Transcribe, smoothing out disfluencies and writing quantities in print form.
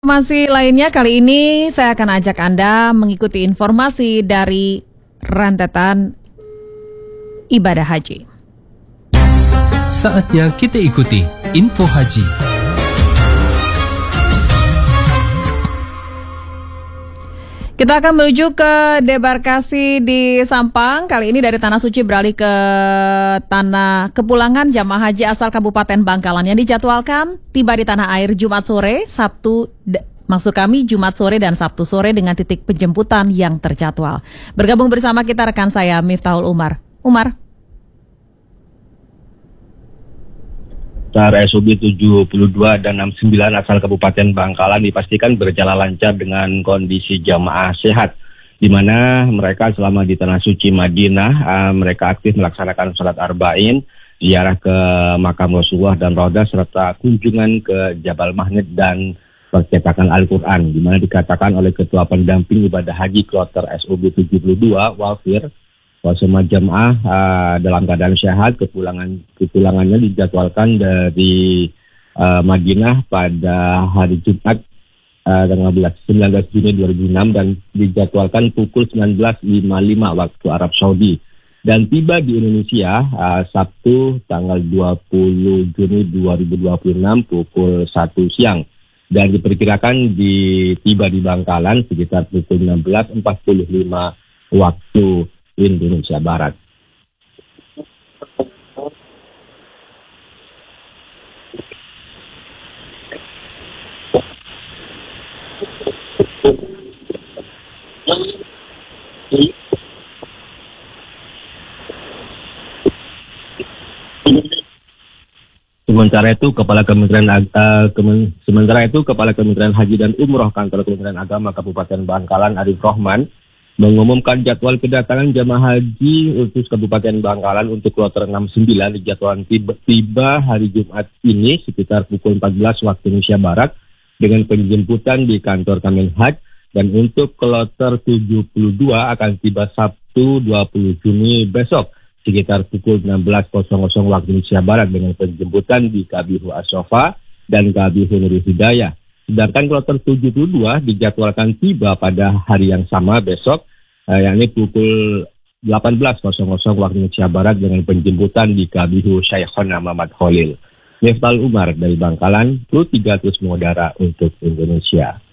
Informasi lainnya kali ini saya akan ajak Anda mengikuti informasi dari rentetan ibadah haji. Saatnya kita ikuti Info Haji. Kita akan menuju ke debarkasi di Sampang. Kali ini dari Tanah Suci beralih ke tanah kepulangan jamaah haji asal Kabupaten Bangkalan yang dijadwalkan tiba di tanah air Jumat sore, Jumat sore dan Sabtu sore dengan titik penjemputan yang terjadwal. Bergabung bersama kita rekan saya Miftahul Umar. SUB 72 dan 69 asal Kabupaten Bangkalan dipastikan berjalan lancar dengan kondisi jamaah sehat, di mana mereka selama di Tanah Suci Madinah, mereka aktif melaksanakan sholat arba'in, ziarah ke makam Rasulullah dan Raudah, serta kunjungan ke Jabal Mahnet dan percetakan Al-Quran, di mana dikatakan oleh Ketua Pendamping Ibadah Haji Kloter SUB 72, Walfir, bahwa semua jamaah dalam keadaan sehat. Kepulangannya dijadwalkan dari Madinah pada hari Jumat tanggal 19 Juni 2006 dan dijadwalkan pukul 19.55 waktu Arab Saudi. Dan tiba di Indonesia Sabtu tanggal 20 Juni 2026 pukul 1 siang. Dan diperkirakan tiba di Bangkalan sekitar pukul 16.45 waktu Indonesia Barat. Sementara itu Kepala Kementerian Haji dan Umroh Kantor Kementerian Agama Kabupaten Bangkalan Arif Rohman mengumumkan jadwal kedatangan jamaah haji khusus Kabupaten Bangkalan untuk kloter 69 dijadwalkan tiba hari Jumat ini sekitar pukul 14 waktu Indonesia Barat dengan penjemputan di kantor Kemenhaj, dan untuk kloter 72 akan tiba Sabtu 20 Juni besok sekitar pukul 16.00 waktu Indonesia Barat dengan penjemputan di Kabihu As-Sofa dan Kabihu Nurul Hidayah. Sedangkan kloter 72 dijadwalkan tiba pada hari yang sama besok, yakni pukul 18.00 waktu Indonesia Barat dengan penjemputan di Kabihu Syekhona Muhammad Khalil. Miftahul Umar dari Bangkalan, Kru 3 terus mengudara untuk Indonesia.